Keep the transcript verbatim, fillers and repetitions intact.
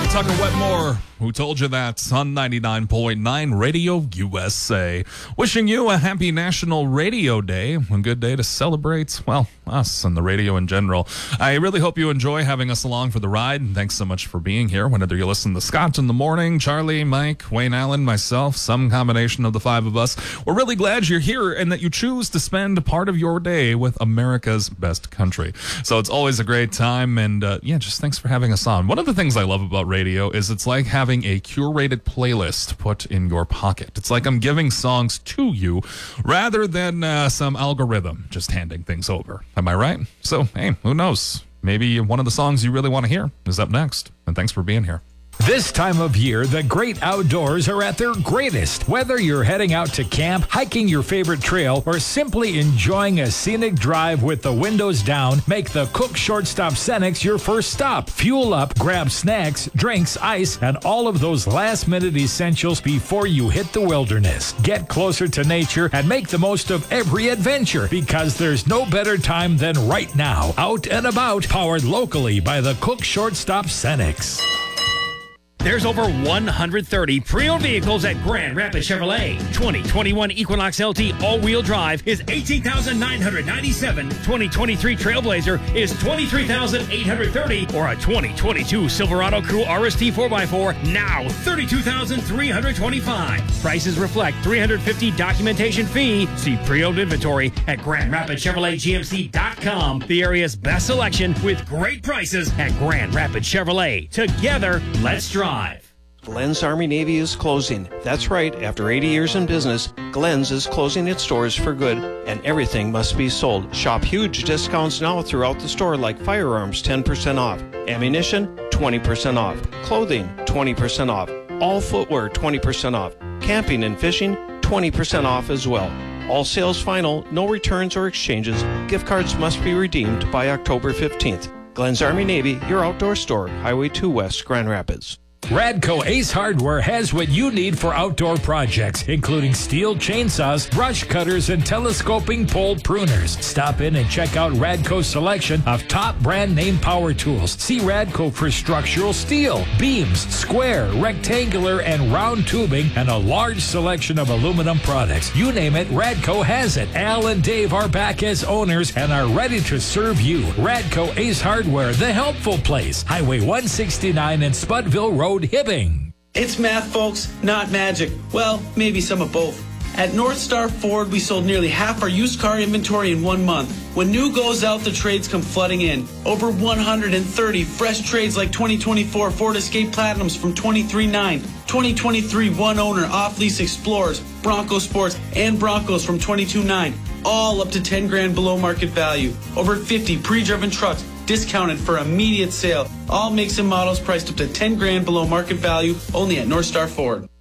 Tucker Wetmore, who told you that on ninety-nine point nine Radio U S A. Wishing you a happy National Radio Day, a good day to celebrate, well, us and the radio in general. I really hope you enjoy having us along for the ride, and thanks so much for being here. Whether you listen to Scott in the morning, Charlie, Mike, Wayne Allen, myself, some combination of the five of us, we're really glad you're here and that you choose to spend part of your day with America's best country. So it's always a great time, and uh, yeah, just thanks for having us on. One of the things I love about radio is it's like having a curated playlist put in your pocket. It's like I'm giving songs to you rather than uh, some algorithm just handing things over. Am I right? So, hey, who knows? Maybe one of the songs you really want to hear is up next. And thanks for being here. This time of year, the great outdoors are at their greatest. Whether you're heading out to camp, hiking your favorite trail, or simply enjoying a scenic drive with the windows down, make the Cook Shortstop Cenex your first stop. Fuel up, grab snacks, drinks, ice, and all of those last-minute essentials before you hit the wilderness. Get closer to nature and make the most of every adventure, because there's no better time than right now. Out and about, powered locally by the Cook Shortstop Cenex. There's over one hundred thirty pre-owned vehicles at Grand Rapids Chevrolet. twenty twenty-one Equinox L T all-wheel drive is eighteen thousand nine hundred ninety-seven dollars. twenty twenty-three Trailblazer is twenty-three thousand eight hundred thirty dollars. Or a twenty twenty-two Silverado Crew R S T four by four, now thirty-two thousand three hundred twenty-five dollars. Prices reflect three hundred fifty dollars documentation fee. See pre-owned inventory at Grand Rapids Chevrolet G M C dot com. The area's best selection with great prices at Grand Rapids Chevrolet. Together, let's drive. Glenn's Army Navy is closing. That's right, after eighty years in business, Glenn's is closing its doors for good, and everything must be sold. Shop huge discounts now throughout the store, like firearms ten percent off, ammunition twenty percent off, clothing twenty percent off, all footwear twenty percent off, camping and fishing twenty percent off as well. All sales final, no returns or exchanges. Gift cards must be redeemed by October fifteenth. Glenn's Army Navy, your outdoor store, Highway two West, Grand Rapids. Radco Ace Hardware has what you need for outdoor projects, including steel chainsaws, brush cutters, and telescoping pole pruners. Stop in and check out Radco's selection of top brand name power tools. See Radco for structural steel, beams, square, rectangular, and round tubing, and a large selection of aluminum products. You name it, Radco has it. Al and Dave are back as owners and are ready to serve you. Radco Ace Hardware, the helpful place. Highway one sixty-nine and Spudville Road, Hibbing. It's math, folks, not magic. Well, maybe some of both. At North Star Ford, we sold nearly half our used car inventory in one month. When new goes out, the trades come flooding in. Over one hundred thirty fresh trades like twenty twenty-four Ford Escape Platinums from twenty-three nine, twenty twenty-three one-owner off-lease Explorers, Bronco Sports, and Broncos from twenty-two nine, all up to ten grand below market value. Over fifty pre-driven trucks discounted for immediate sale. All makes and models priced up to ten grand below market value, only at North Star Ford.